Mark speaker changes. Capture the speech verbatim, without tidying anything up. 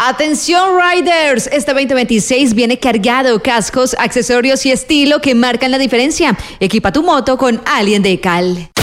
Speaker 1: Atención riders, este veinte veintiséis viene cargado, cascos, accesorios y estilo que marcan la diferencia. Equipa tu moto con Alien Decal.